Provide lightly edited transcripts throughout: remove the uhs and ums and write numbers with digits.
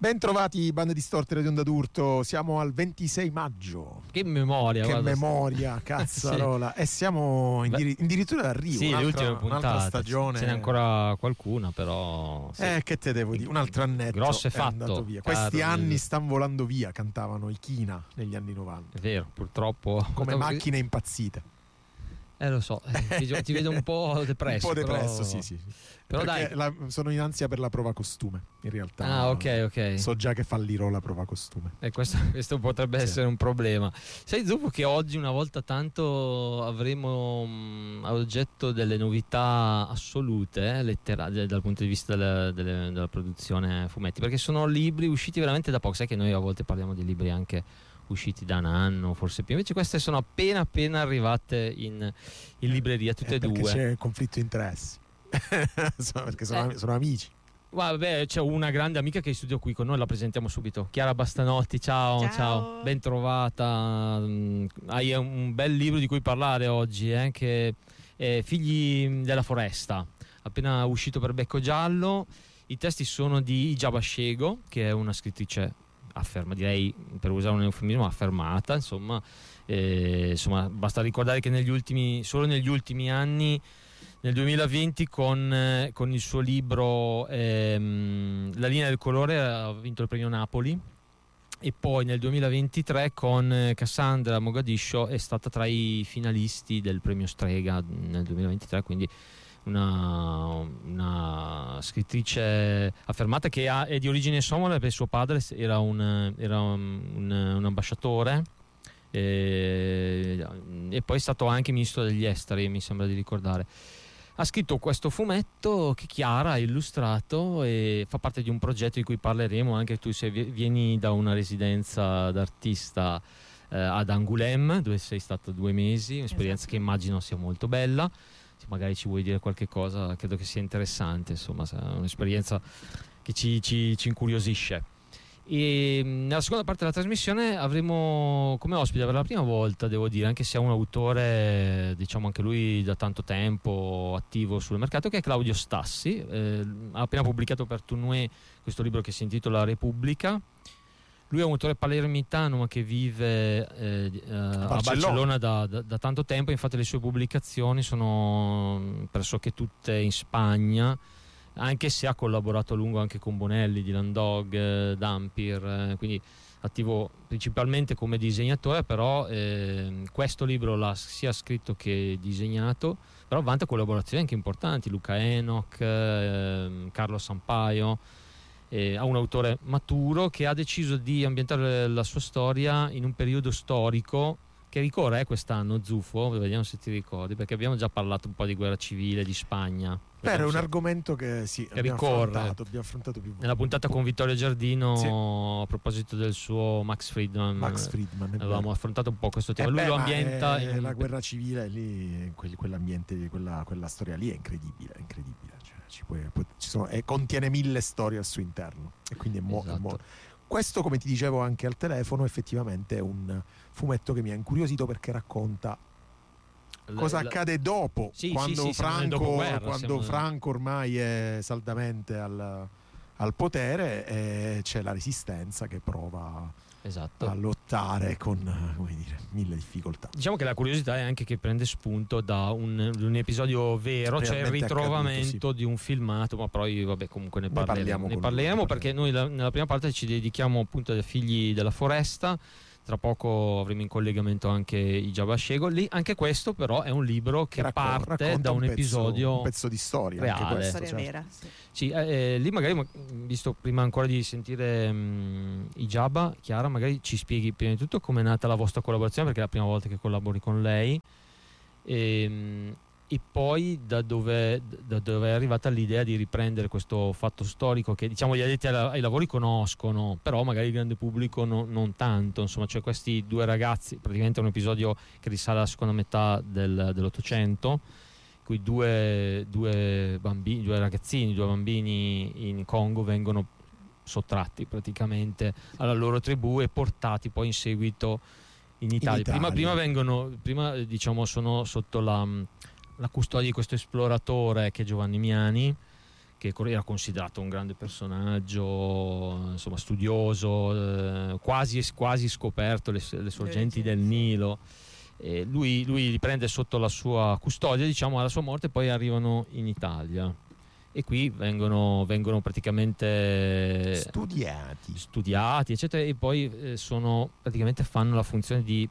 Ben trovati, Bande Distorte, Radio Onda d'Urto. Siamo al 26 maggio. Che memoria, che guarda. Memoria, cazzarola. E siamo addirittura d'arrivo. Sì, le ultime puntate. Un'altra stagione. Ce n'è ancora qualcuna, però. Sì. Che te devo dire? Un altro annetto. Grosso è fatto. Andato via. Caro, Questi anni stanno volando via, cantavano i China negli anni 90. È vero, purtroppo. Come macchine impazzite. Lo so, ti vedo un po' depresso. Un po' depresso, però... sì. Però perché dai. sono in ansia per la prova costume, in realtà. Ah, ok. So già che fallirò la prova costume. Questo potrebbe essere un problema. Sai, Zuppo, che oggi una volta tanto avremo a oggetto delle novità assolute letterarie dal punto di vista della produzione fumetti, perché sono libri usciti veramente da poco. Sai che noi a volte parliamo di libri anche usciti da un anno, forse più. Invece queste sono appena arrivate in libreria, tutte e due. C'è conflitto di interessi. Perché sono amici. Vabbè, c'è una grande amica che è in studio qui con noi, la presentiamo subito. Chiara Bastanotti, ciao. Ben trovata. Hai un bel libro di cui parlare oggi, che è Figli della foresta, appena uscito per Becco Giallo. I testi sono di Hijab Ashego, che è una scrittrice direi, per usare un eufemismo, affermata, insomma, basta ricordare che solo negli ultimi anni, nel 2020 con il suo libro La linea del colore ha vinto il premio Napoli, e poi nel 2023 con Cassandra Mogadiscio è stata tra i finalisti del premio Strega nel 2023, quindi una scrittrice affermata che è di origine somala, perché suo padre era un ambasciatore e poi è stato anche ministro degli esteri, mi sembra di ricordare. Ha scritto questo fumetto che Chiara ha illustrato e fa parte di un progetto di cui parleremo anche tu, se vieni da una residenza d'artista ad Angoulême, dove sei stato 2 mesi, un'esperienza che immagino sia molto bella. Se magari ci vuoi dire qualche cosa, credo che sia interessante, insomma, è un'esperienza che ci incuriosisce. E nella seconda parte della trasmissione avremo come ospite per la prima volta, devo dire, anche se è un autore, diciamo anche lui da tanto tempo attivo sul mercato, che è Claudio Stassi. Ha appena pubblicato per Tournée questo libro che si intitola Repubblica. Lui è un autore palermitano ma che vive a Barcellona da tanto tempo. Infatti le sue pubblicazioni sono pressoché tutte in Spagna, anche se ha collaborato a lungo anche con Bonelli, Dylan Dog, Dampir, quindi attivo principalmente come disegnatore, però questo libro l'ha sia scritto che disegnato, però vanta collaborazioni anche importanti, Luca Enoch, Carlo Sampaio. Ha un autore maturo che ha deciso di ambientare la sua storia in un periodo storico che ricorre quest'anno, Zufo, vediamo se ti ricordi, perché abbiamo già parlato un po' di guerra civile, di Spagna. Era un argomento che abbiamo affrontato più volte. Nella puntata con Vittorio Giardino, sì, a proposito del suo Max Friedman avevamo affrontato un po' questo tema. Lui lo ambienta la guerra civile lì, quell'ambiente, quella storia lì è incredibile. Contiene 1000 storie al suo interno, e quindi è questo, come ti dicevo anche al telefono, effettivamente è un fumetto che mi ha incuriosito perché racconta cosa accade dopo, quando Franco ormai è saldamente al potere, e c'è la resistenza che prova a lottare con 1000 difficoltà. Diciamo che la curiosità è anche che prende spunto da un episodio vero, cioè il ritrovamento di un filmato, ma poi comunque ne parleremo perché noi nella prima parte ci dedichiamo appunto ai Figli della foresta. Tra poco avremo in collegamento anche Hijab Ashego. Lì anche questo però è un libro che parte da un episodio, un pezzo di storia reale, anche questo, storia vera, sì. Lì magari, visto prima ancora di sentire Hijab, Chiara, magari ci spieghi prima di tutto come è nata la vostra collaborazione, perché è la prima volta che collabori con lei, e poi da dove è arrivata l'idea di riprendere questo fatto storico che, diciamo, gli addetti ai lavori conoscono, però magari il grande pubblico non tanto, insomma, cioè questi 2 ragazzi, praticamente un episodio che risale alla seconda metà dell'Ottocento, cui due ragazzini, 2 bambini in Congo vengono sottratti praticamente alla loro tribù e portati poi in seguito in Italia. Prima diciamo sono sotto la custodia di questo esploratore che è Giovanni Miani, che era considerato un grande personaggio, insomma studioso, quasi scoperto le sorgenti del Nilo. Lui li prende sotto la sua custodia, diciamo, alla sua morte, poi arrivano in Italia e qui vengono praticamente studiati, eccetera, e poi fanno la funzione di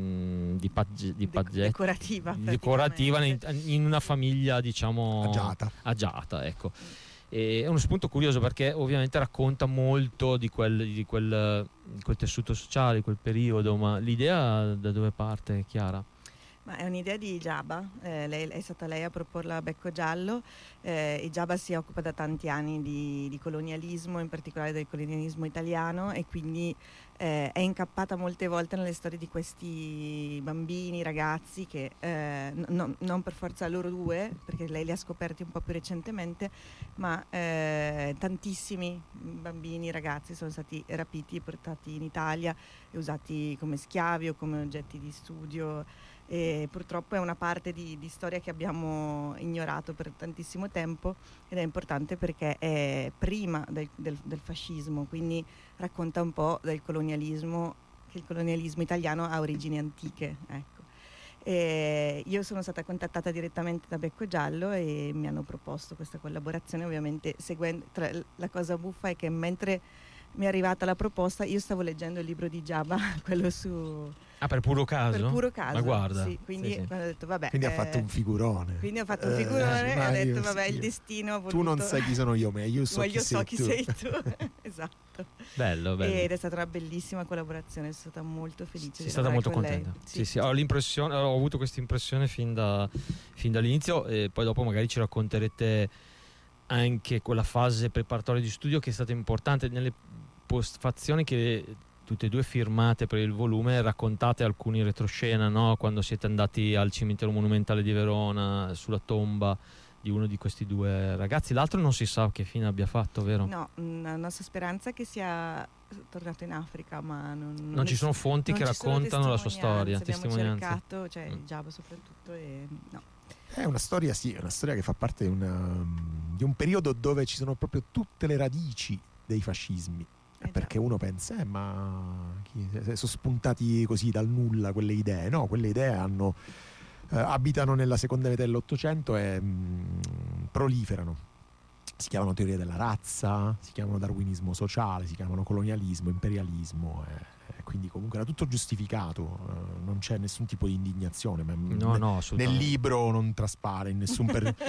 decorativa in una famiglia, diciamo, agiata, ecco. E è uno spunto curioso perché ovviamente racconta molto di quel tessuto sociale, di quel periodo, ma l'idea da dove parte, Chiara? Ma è un'idea di Giaba, è stata lei a proporla a Becco Giallo. E Giaba si occupa da tanti anni di colonialismo, in particolare del colonialismo italiano, e quindi è incappata molte volte nelle storie di questi bambini, ragazzi che non per forza loro due, perché lei li ha scoperti un po' più recentemente, ma tantissimi bambini, ragazzi sono stati rapiti e portati in Italia e usati come schiavi o come oggetti di studio. E purtroppo è una parte di storia che abbiamo ignorato per tantissimo tempo, ed è importante perché è prima del fascismo, quindi racconta un po' del colonialismo, che il colonialismo italiano ha origini antiche, ecco. E io sono stata contattata direttamente da Becco Giallo e mi hanno proposto questa collaborazione, ovviamente la cosa buffa è che mentre mi è arrivata la proposta io stavo leggendo il libro di Giaba, quello su... Ah, per puro caso? Per puro caso, ma guarda. sì, quindi ho detto vabbè. Quindi ha fatto un figurone. Quindi ho fatto un figurone e ho detto vabbè, il destino ha voluto... Tu non sai chi sono io, ma io so chi sei tu. Esatto. Bello. Ed è stata una bellissima collaborazione, sono stata molto felice. Sei stata molto contenta. Sì. Ho avuto questa impressione fin dall'inizio, e poi dopo magari ci racconterete anche quella fase preparatoria di studio che è stata importante nelle postfazioni che tutte e due firmate per il volume, raccontate alcuni retroscena, no? Quando siete andati al cimitero monumentale di Verona sulla tomba di uno di questi due ragazzi. L'altro non si sa che fine abbia fatto, vero? No, la nostra speranza è che sia tornato in Africa, ma non ci sono fonti che raccontano la sua storia, testimonianze. Abbiamo cercato, Giaba soprattutto, e no. È una storia, sì, è una storia che fa parte di un periodo dove ci sono proprio tutte le radici dei fascismi. Perché uno pensa, ma sono spuntati così dal nulla quelle idee? No, quelle idee abitano nella seconda metà dell'Ottocento e proliferano. Si chiamano teoria della razza, si chiamano darwinismo sociale, si chiamano colonialismo, imperialismo, quindi comunque era tutto giustificato, non c'è nessun tipo di indignazione, nel libro non traspare in nessun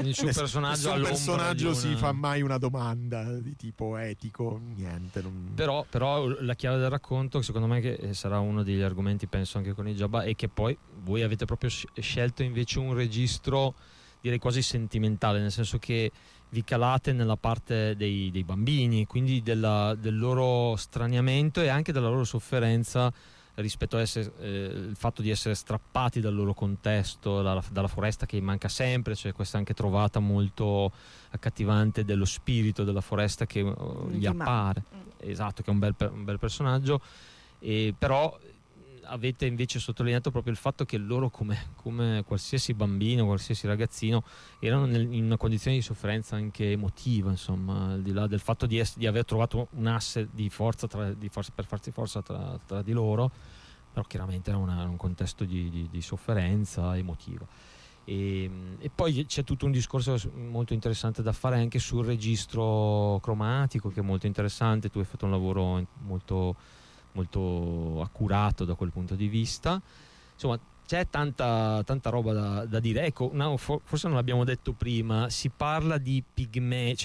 personaggio si fa mai una domanda di tipo etico, niente. Però la chiave del racconto, secondo me, che sarà uno degli argomenti, penso anche con il Giaba, è che poi voi avete proprio scelto invece un registro, direi quasi sentimentale, nel senso che vi calate nella parte dei bambini, quindi del loro straniamento e anche della loro sofferenza rispetto a il fatto di essere strappati dal loro contesto, dalla foresta che manca sempre. C'è questa anche trovata molto accattivante dello spirito della foresta che gli appare. Esatto, che è un bel personaggio, però avete invece sottolineato proprio il fatto che loro, come qualsiasi bambino, qualsiasi ragazzino, erano in una condizione di sofferenza anche emotiva, insomma, al di là del fatto di aver trovato un asse di forza per farsi forza tra di loro, però chiaramente era un contesto di sofferenza emotiva. E poi c'è tutto un discorso molto interessante da fare anche sul registro cromatico, che è molto interessante. Tu hai fatto un lavoro molto accurato da quel punto di vista. Insomma, c'è tanta roba da dire. Ecco, forse non l'abbiamo detto prima, si parlava di pigmei,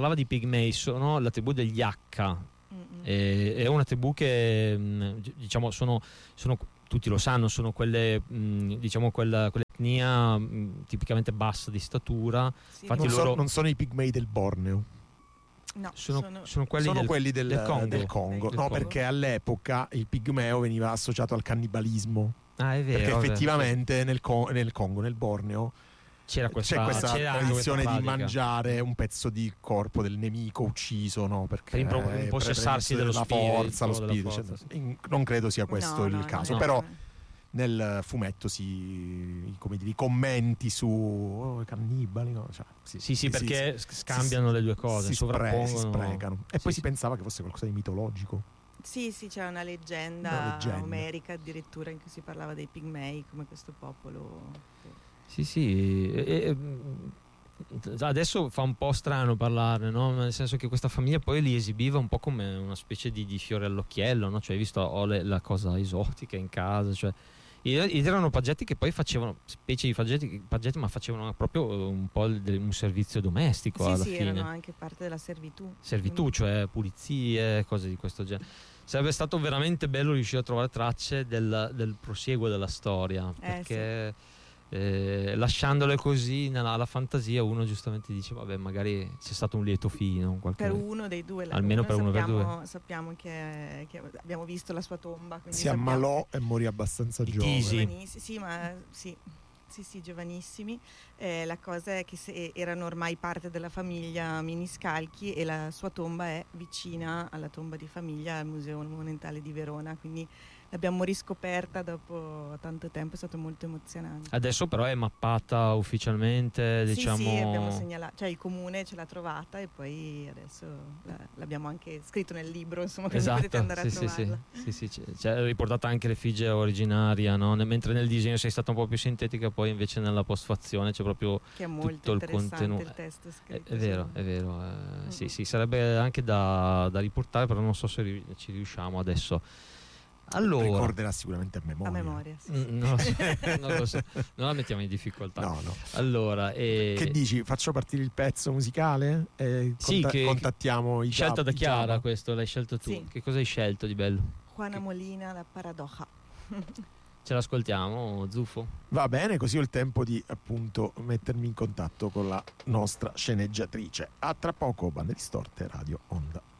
no? La tribù degli Hakka. È una tribù che, diciamo, sono tutti lo sanno, sono quelle, diciamo, quell'etnia tipicamente bassa di statura. Sì, infatti non sono i pigmei del Borneo. No, sono quelli del Congo. No, perché all'epoca il pigmeo veniva associato al cannibalismo. Ah, è vero. Perché effettivamente nel Congo, nel Borneo, c'è questa tradizione di mangiare un pezzo di corpo del nemico ucciso, no? Perché per impossessarsi della forza, lo spirito. Non credo sia questo il caso, però nel fumetto come dire, i commenti su cannibali, no? Cioè, sì, perché scambiano le due cose, si sovrappongono, si sprecano. E poi si pensava che fosse qualcosa di mitologico. Sì, c'era una leggenda omerica addirittura in cui si parlava dei pigmei come questo popolo. Sì. Adesso fa un po' strano parlarne, no? Nel senso che questa famiglia poi li esibiva un po' come una specie di fiore all'occhiello, no? Cioè, hai visto, ho la cosa esotica in casa, cioè, ed erano paggetti che poi facevano specie di paggetti, ma facevano proprio un po' un servizio domestico alla fine. Erano anche parte della servitù, cioè pulizie, cose di questo genere. Sarebbe stato veramente bello riuscire a trovare tracce del prosieguo della storia, perché lasciandole così alla fantasia, uno giustamente dice vabbè, magari c'è stato un lieto fine per uno dei due, almeno per uno dei due. Sappiamo che abbiamo visto la sua tomba, si ammalò e morì abbastanza giovane. Sì, giovanissimi. La cosa è che erano ormai parte della famiglia Miniscalchi e la sua tomba è vicina alla tomba di famiglia al Museo Monumentale di Verona, quindi l'abbiamo riscoperta dopo tanto tempo, è stato molto emozionante. Adesso però è mappata ufficialmente, diciamo. Sì, abbiamo segnalato, cioè il comune ce l'ha trovata e poi adesso l'abbiamo anche scritto nel libro, insomma, quindi potete andare a trovarla. Sì, c'è riportata anche l'effigie originaria, no? Mentre nel disegno sei stata un po' più sintetica, poi invece nella postfazione c'è proprio che è molto tutto il contenuto. Il testo scritto. È vero. Sì, sarebbe anche da riportare, però non so se ci riusciamo adesso. Allora, ricorderà sicuramente a memoria. Sì. Non lo so, non la mettiamo in difficoltà. No. Allora, che dici? Faccio partire il pezzo musicale? Contattiamo i scelta da Chiara, questo l'hai scelto tu. Sì. Che cosa hai scelto di bello? Juana Molina, La Paradoja. Ce l'ascoltiamo, Zufo? Va bene, così ho il tempo di appunto mettermi in contatto con la nostra sceneggiatrice. A tra poco, Bande Distorte, Radio Onda.